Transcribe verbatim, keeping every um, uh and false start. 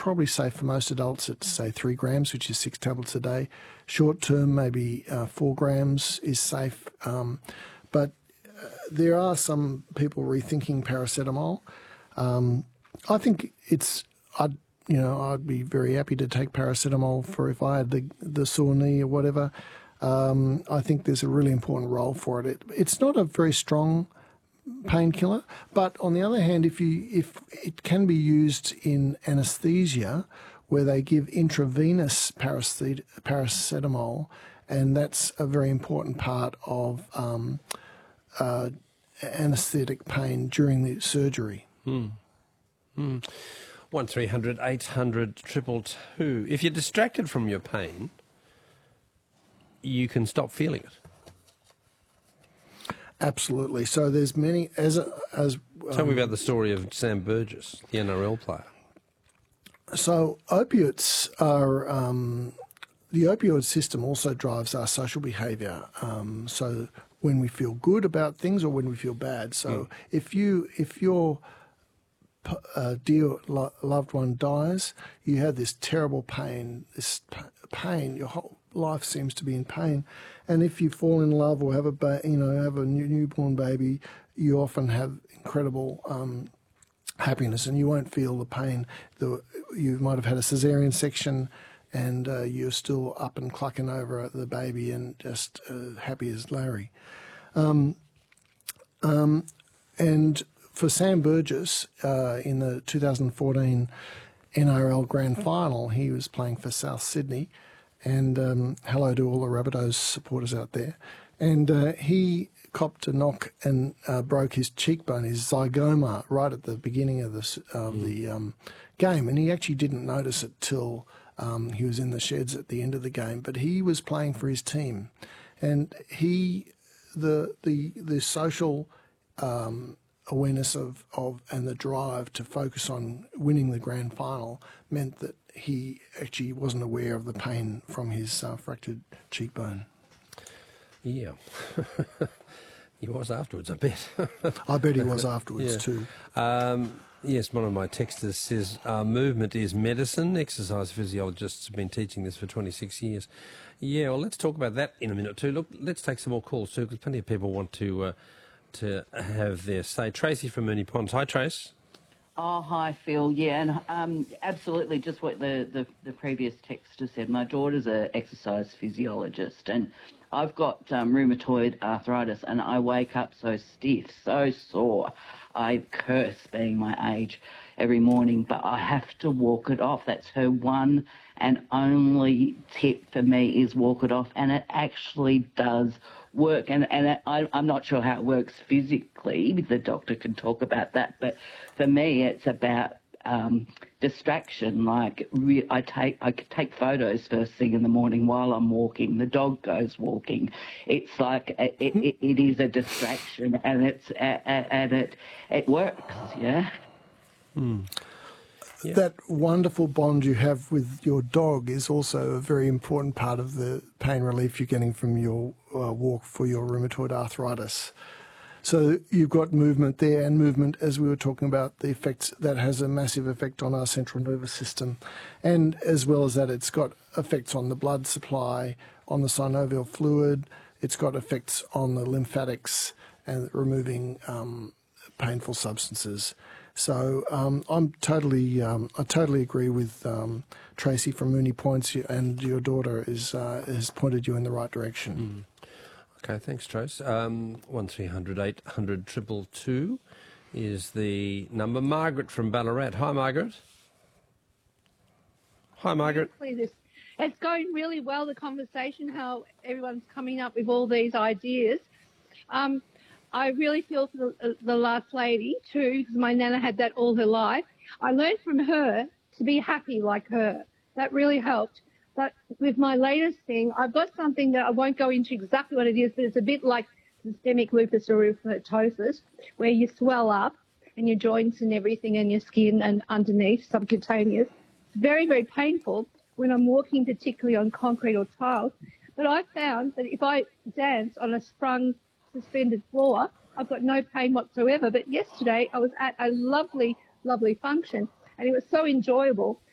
probably safe for most adults at, say, three grams, which is six tablets a day. Short term, maybe uh, four grams is safe. Um, but uh, there are some people rethinking paracetamol. Um, I think it's, I'd, you know, I'd be very happy to take paracetamol for if I had the, the sore knee or whatever. Um, I think there's a really important role for it. it. It's not a very strong painkiller, but on the other hand, if you if it can be used in anaesthesia, where they give intravenous paracet- paracetamol, and that's a very important part of um, uh, anaesthetic pain during the surgery. Hmm. Hmm. One three hundred eight hundred triple two. If you're distracted from your pain, you can stop feeling it. Absolutely. So there's many as a, as. Um, Tell me about the story of Sam Burgess, the N R L player. So opiates are um, the opioid system also drives our social behaviour. Um, so when we feel good about things or when we feel bad. So mm. if you if your uh, dear lo- loved one dies, you have this terrible pain. This p- pain, your whole life seems to be in pain. And if you fall in love or have a ba- you know have a new, newborn baby, you often have incredible um, happiness, and you won't feel the pain. The, you might have had a caesarean section, and uh, you're still up and clucking over the baby and just uh, happy as Larry. Um, um, and for Sam Burgess, uh, in the two thousand fourteen N R L Grand Final, he was playing for South Sydney. And um, hello to all the Rabbitohs supporters out there. And uh, he copped a knock and uh, broke his cheekbone, his zygoma, right at the beginning of, this, of mm. the um, game. And he actually didn't notice it till um, he was in the sheds at the end of the game. But he was playing for his team. And he, the the the social um, awareness of, of and the drive to focus on winning the grand final meant that he actually wasn't aware of the pain from his uh, fractured cheekbone. Yeah. He was afterwards, I bet. I bet he was afterwards yeah. too. Um, yes, one of my texters says, uh, movement is medicine. Exercise physiologists have been teaching this for twenty-six years. Yeah, well, let's talk about that in a minute or two. Look, let's take some more calls too, because plenty of people want to uh, to have their say. Tracy from Moonee Ponds. Hi, Trace. Oh, hi, Phil. Yeah, and um, absolutely just what the, the, the previous texter said. My daughter's an exercise physiologist, and I've got um, rheumatoid arthritis, and I wake up so stiff, so sore. I curse being my age every morning, but I have to walk it off. That's her one and only tip for me is walk it off, and it actually does work. And, and I, I'm not sure how it works physically. The doctor can talk about that, but for me it's about um, distraction. Like re- I take I take photos first thing in the morning while I'm walking. The dog goes walking. It's like it, it, it is a distraction, and it's and it it works. Yeah. Hmm. Yeah. That wonderful bond you have with your dog is also a very important part of the pain relief you're getting from your uh, walk for your rheumatoid arthritis. So you've got movement there, and movement, as we were talking about, the effects, that has a massive effect on our central nervous system. And as well as that, it's got effects on the blood supply, on the synovial fluid, it's got effects on the lymphatics and removing um, painful substances. So um, I'm totally, um, I totally agree with um, Tracy from Moonee Ponds, and your daughter is uh, has pointed you in the right direction. Mm. Okay, thanks, Trace. Um, one three hundred eight hundred triple two is the number. Margaret from Ballarat. Hi, Margaret. Hi, Margaret. It's going really well, the conversation, how everyone's coming up with all these ideas. Um, I really feel for the, the last lady too, because my nana had that all her life. I learned from her to be happy like her. That really helped. But with my latest thing, I've got something that I won't go into exactly what it is, but it's a bit like systemic lupus erythematosus, where you swell up and your joints and everything and your skin and underneath, subcutaneous. It's very, very painful when I'm walking, particularly on concrete or tiles. But I found that if I dance on a sprung suspended floor, I've got no pain whatsoever. But yesterday I was at a lovely, lovely function, and it was so enjoyable.